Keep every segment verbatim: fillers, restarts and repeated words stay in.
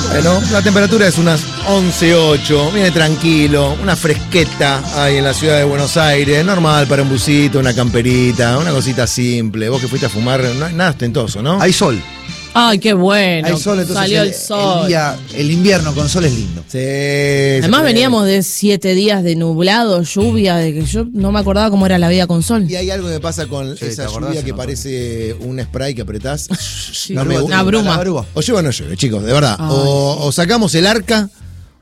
Bueno, la temperatura es unas once ocho, viene tranquilo, una fresqueta ahí en la ciudad de Buenos Aires, normal para un busito, una camperita, una cosita simple. Vos que fuiste a fumar, no hay nada ostentoso, ¿no? Hay sol. Ay, qué bueno. Hay sol, entonces salió el, el sol. El, día, el invierno con sol es lindo. Sí. Además veníamos de siete días de nublado, lluvia, de que yo no me acordaba cómo era la vida con sol. Y hay algo que pasa con Sí, esa ¿te acordás? lluvia que No, parece un spray que apretás. Sí, No me gusta. una bruma. La bruma. O llueve o no llueve, chicos, de verdad. Ay. O, o sacamos el arca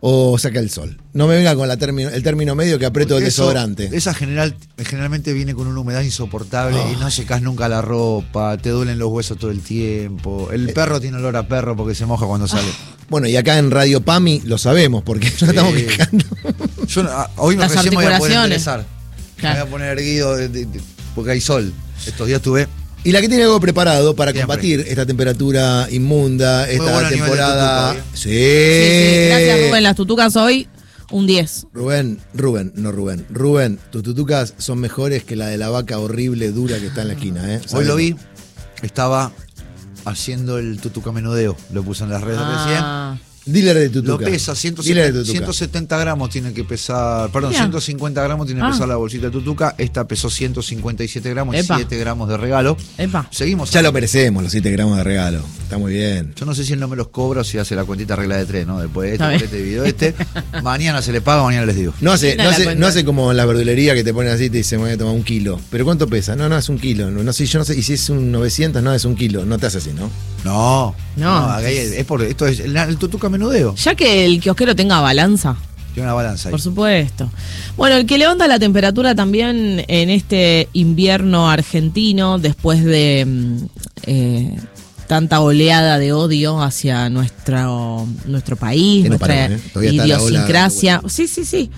o saca el sol. No me venga con la término, el término medio que aprieto el Eso- desodorante. Esa general, generalmente viene con una humedad insoportable Oh. y no secás nunca la ropa, te duelen los huesos todo el tiempo. El perro tiene olor a perro porque se moja cuando sale. Bueno, y acá en Radio Pami lo sabemos porque nos estamos quejando. Yo no- a- hoy Las recién me voy a poder articulaciones. enderezar. Claro. Me voy a poner erguido de- de- de- porque hay sol. Estos días tuve. Y la que tiene algo preparado para Siempre. combatir esta temperatura inmunda, esta bueno a nivel de temporada. tutuca, Sí. Sí, sí, gracias Rubén, las tutucas hoy, un diez. Rubén, Rubén, no Rubén. Rubén, tus tutucas son mejores que la de la vaca horrible, dura que está en la esquina, ¿eh? Hoy lo vi. Sabelo. Estaba haciendo el tutuca menudeo. Lo puse en las redes recién. Ah, Dealer de Lo tutuca. pesa, Dealer de ciento setenta, tutuca. ciento setenta gramos tiene que pesar, perdón, Mirá. ciento cincuenta gramos tiene que Ah. pesar la bolsita de tutuca. Esta pesó ciento cincuenta y siete gramos Epa. y siete gramos de regalo. epa. Seguimos. Ya lo merecemos, los siete gramos de regalo. Está muy bien. Yo no sé si él no me los cobra o si hace la cuentita regla de tres, ¿no? Después de este, Está bien. por este video este. Mañana se le paga, mañana les digo. No hace, Mira no la hace, cuenta. no hace como en la verdulería que te ponen así y te dicen, voy a tomar un kilo. ¿Pero cuánto pesa? No, no, es un kilo. No, no sé, yo no sé. Y si es un novecientos, no, es un kilo. No te hace así, ¿no? No, No. acá hay- es por esto es el, el tutuca menudeo. Ya que el kiosquero tenga balanza, Tiene una balanza ahí. por supuesto. Bueno, el que levanta la temperatura también en este invierno argentino, después de mm, eh, tanta oleada de odio hacia nuestro, nuestro país, Que no nuestra paró, ¿eh? Todavía está la ola idiosincrasia. dando vueltas. Sí, sí, sí.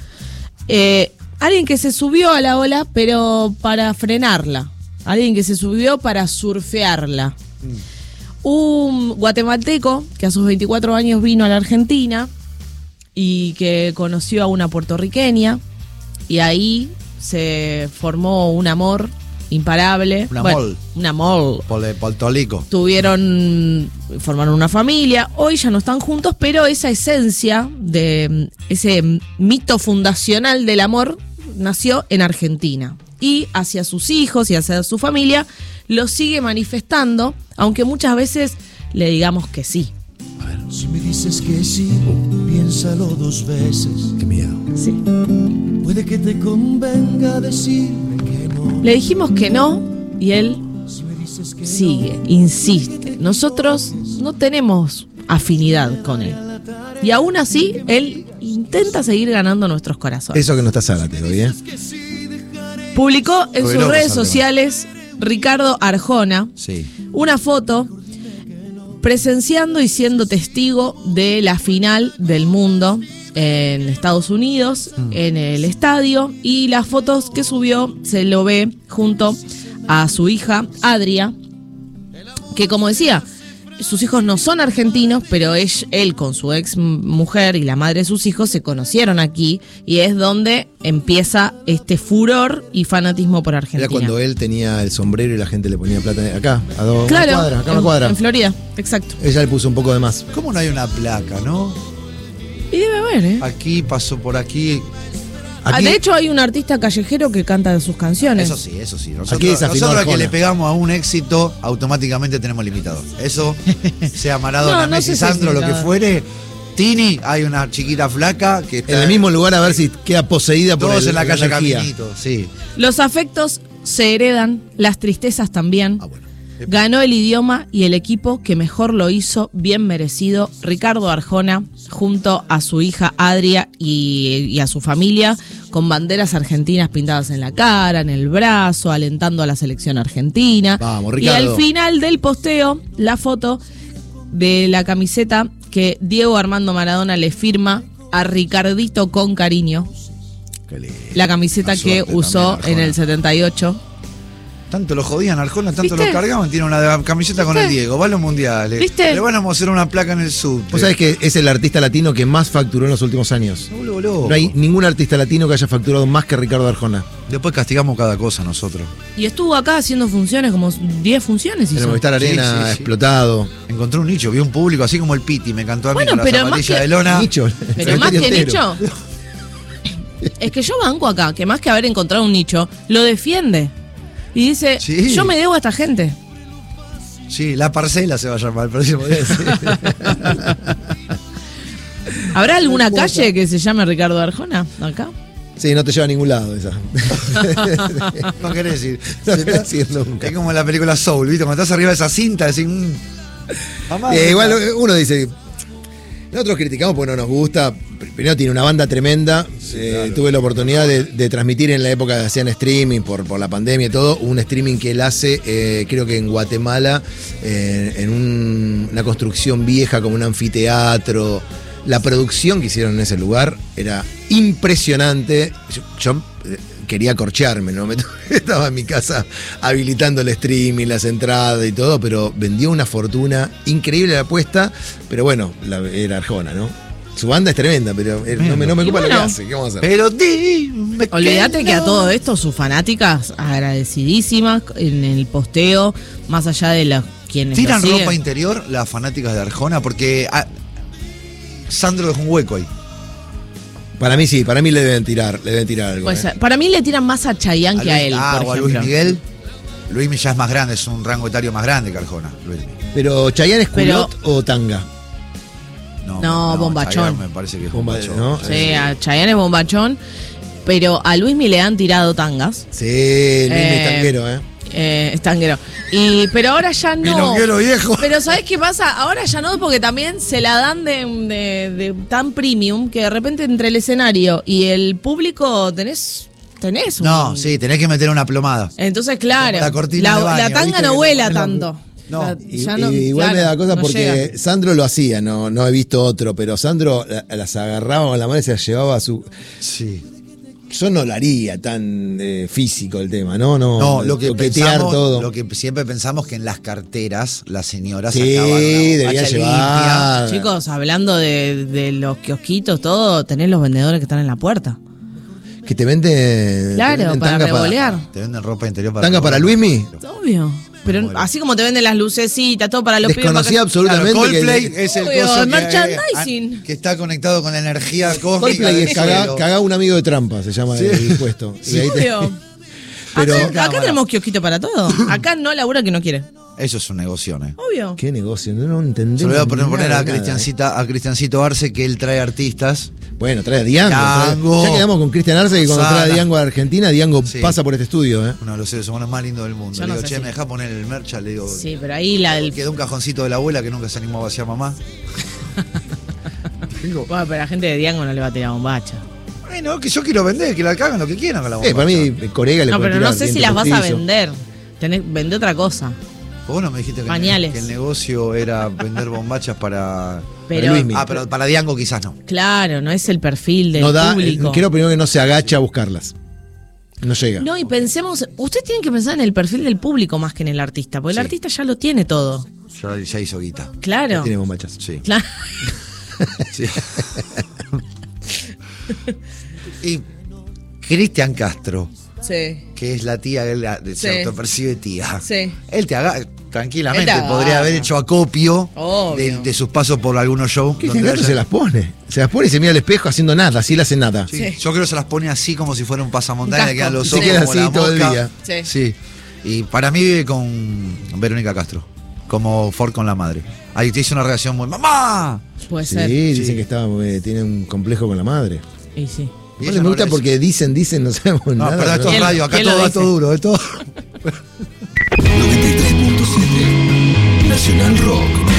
Eh, alguien que se subió a la ola, pero para frenarla. Alguien que se subió para surfearla. Un guatemalteco que a sus veinticuatro años vino a la Argentina y que conoció a una puertorriqueña y ahí se formó un amor imparable. Un Bueno, amor. un amor. Pol- Poltolico. Tuvieron, formaron una familia, hoy ya no están juntos, pero esa esencia de ese mito fundacional del amor nació en Argentina. Y hacia sus hijos y hacia su familia lo sigue manifestando, aunque muchas veces le digamos que sí. Si me dices que sí, piénsalo dos veces. Qué miedo. Sí. Puede que te convenga decirme que no. Le dijimos que no y él Si me dices que sigue, insiste. Nosotros no tenemos afinidad con él. Y aún así, él intenta seguir ganando nuestros corazones. Eso que no está Zárate hoy, ¿eh? Publicó en Estoy sus loco, redes Sandra. sociales Ricardo Arjona Sí. una foto presenciando y siendo testigo de la final del mundo en Estados Unidos, en el estadio, y las fotos que subió se lo ve junto a su hija Adria, que como decía, sus hijos no son argentinos, pero es, él con su ex mujer y la madre de sus hijos se conocieron aquí y es donde empieza este furor y fanatismo por Argentina. Era cuando él tenía el sombrero y la gente le ponía plata acá, a dos Claro, una cuadra, acá en, una cuadra. en Florida, exacto. Ella le puso un poco de más. ¿Cómo no hay una placa, no? Y debe haber, ¿eh? Aquí pasó por aquí. Ah, Aquí- de hecho, hay un artista callejero que canta sus canciones. Eso sí, eso sí. Nosotros, Aquí desafinó nosotros a que Arjona. le pegamos a un éxito, automáticamente tenemos limitador. Eso, sea Maradona, No, no Messi, sé si es Sandro, lo que limitador. fuere. Tini, hay una chiquita flaca que está En el mismo lugar a ver si queda poseída por todos el- en la calle energía. Caminito, sí. Los afectos se heredan, las tristezas también. Ah, bueno. Ganó el idioma y el equipo que mejor lo hizo, bien merecido, Ricardo Arjona, junto a su hija Adria y, y a su familia, con banderas argentinas pintadas en la cara, en el brazo, alentando a la selección argentina. Vamos, y Ricardo. al final del posteo, la foto de la camiseta que Diego Armando Maradona le firma a Ricardito con cariño. Qué lindo. La camiseta La que suerte usó también, en Arjona. el setenta y ocho. Tanto lo jodían Arjona, tanto ¿Viste? lo cargaban, tiene una camiseta con ¿Viste? el Diego, va a los mundiales. ¿Viste? Le van a mostrar una placa en el sub. Vos sabés que es el artista latino que más facturó en los últimos años. No hay ningún artista latino que haya facturado más que Ricardo Arjona. Después castigamos cada cosa nosotros. Y estuvo acá haciendo funciones, como diez funciones En el hizo. Movistar Arena, Sí, sí, sí. explotado. Encontró un nicho, vio un público así como el Piti, me encantó a mí Bueno, con la pero más zapatilla que- de lona. Nicho. Pero más que cementerio entero. nicho, es que yo banco acá, que más que haber encontrado un nicho, lo defiende. Y dice, Sí. yo me debo a esta gente. Sí, La Parcela se va a llamar el próximo día. Sí. ¿Habrá alguna calle que se llame Ricardo Arjona acá? Sí, no te lleva a ningún lado esa. No querés decir. No querés decir nunca. Es como en la película Soul, ¿viste? Cuando estás arriba de esa cinta, decís, mm, mamá. Eh, igual uno dice, nosotros criticamos porque no nos gusta. Primero tiene una banda tremenda. Eh, claro. Tuve la oportunidad de, de transmitir en la época que hacían streaming por, por la pandemia y todo, un streaming que él hace, eh, creo que en Guatemala, eh, en un- una construcción vieja como un anfiteatro. La producción que hicieron en ese lugar era impresionante. Yo, yo, eh, quería corchearme, ¿no? Me- Estaba en mi casa habilitando el streaming, las entradas y todo, pero vendió una fortuna increíble la apuesta. Pero bueno, la- era Arjona, ¿no? Su banda es tremenda, pero eh, no me, no me Y ocupa lo bueno. que hace. ¿Qué vamos a hacer? Pero dime Olvídate que a no. todo esto sus fanáticas agradecidísimas en el posteo, más allá de los quienes lo ¿Tiran siguen. ropa interior las fanáticas de Arjona? Porque ah, Sandro dejó un hueco ahí. Para mí sí, para mí le deben tirar, le deben tirar algo. Puede ¿eh? ser. Para mí le tiran más a Chayanne que a Luis- él, ah, por o a ejemplo. Luis Miguel. Luis Miguel ya es más grande, es un rango etario más grande que Arjona. Luis Miguel. Pero ¿Chayanne es Pero- culot o tanga? No, bombachón. Chayanne me parece que es Bomba- bombachón. ¿no? Sí, a Chayanne es bombachón, pero a Luismi le han tirado tangas. Sí, Luis Eh, es tanguero, ¿eh? Eh, es tanguero. Y, pero ahora ya no. Milonguero viejo. Pero ¿sabes qué pasa? Ahora ya no, porque también se la dan de, de- de tan premium que de repente entre el escenario y el público tenés, tenés un- No, sí, tenés que meter una plomada. Entonces, claro, Como la cortina la, de baño, la tanga ¿viste? no Que vuela le ponen la- tanto. No, La- Y- ya y no- igual claro, me da cosa no porque llega. Sandro lo hacía, no, no he visto otro, pero Sandro la- las agarraba con la mano y se las llevaba a su. Sí. Yo no lo haría tan eh, físico el tema, ¿no? No, No, lo que toquetear pensamos, todo. lo que siempre pensamos que en las carteras las señoras Sí, sacaban una debían bombacha llevar. limpia. Chicos, hablando de, de los kiosquitos, todo, tenés los vendedores que están en la puerta. Que te venden. Claro, te venden para tanga revolear. Te venden ropa interior para ¿Tanga para revolear. Luismi? Obvio. Pero Bueno. así como te venden las lucecitas, todo para los pibes. Desconocía para- absolutamente Claro, Coldplay que. es el Obvio, coso el que, merchandising. eh, que está conectado con la energía cósmica Coldplay del es cagá, suelo. cagá un amigo de trampa, se llama Sí. el puesto. Y ahí te- Obvio. Pero- acá, acá Cámara. tenemos kiosquito para todo. Acá no labura que no quiere. Eso es un negocio, ¿eh? Obvio. Qué negocio, no, no entendemos. Se lo voy a poner, nada, poner a, nada, Cristiancita, a Cristiancito Arce, que él trae artistas. ¿eh? Bueno, trae a Diango. trae- Diango. ya quedamos con Cristian Arce que cuando Sana. trae a Diango a Argentina, Diango Sí. pasa por este estudio, ¿eh? Uno de los seres humanos más lindos del mundo. Yo Le no digo, sé che, si- ¿me dejás poner el mercha? Le digo, Sí, pero ahí la del. quedó un cajoncito de la abuela que nunca se animó a vaciar mamá. Bueno, pero la gente de Diango no le va a tirar bombacha. Bueno, que yo quiero vender, que la hagan lo que quieran con la bomba. Eh, para mí, Corega le No, puede pero no tirar sé si dientes las vas a postizos. vender. Tenés, vende otra cosa. Vos no me dijiste que, Pañales. El, que el negocio era vender bombachas para. Pero, Luismi. Ah, pero para Diango quizás no. claro, no es el perfil del No da, público. eh, quiero primero que no se agacha a buscarlas. No llega. No, y pensemos, ustedes tienen que pensar en el perfil del público más que en el artista, porque Sí. el artista ya lo tiene todo. Ya, ya hizo guita. Claro. Tiene bombachas. Sí. Claro. sí. Y Cristian Castro, Sí. que es la tía, él la- se Sí. autopercibe tía. Sí. Él te haga, tranquilamente, Él te podría agarra. haber hecho acopio Obvio. de, de sus pasos por algunos shows. Cristian donde Castro haya- se las pone. Se las pone y se mira al espejo haciendo nada, así le hace nada. Sí, Sí. Yo creo que se las pone así como si fuera un pasamontaña, Un le quedan casco. los Y se ojos queda como así la todo el mosca. día. Sí. Sí. Y para mí vive con Verónica Castro, como Ford con la madre. Ahí te hizo una reacción muy ¡mamá! Puede Sí, ser. dicen Sí. que está, eh, tiene un complejo con la madre. Y sí. Y Aparte ella me gusta no le- porque dicen, dicen, no sabemos No, nada. pero esto ¿no? es ¿Quién- radio, acá quién lo todo dice? dato duro, es todo. noventa y tres punto siete Nacional Rock.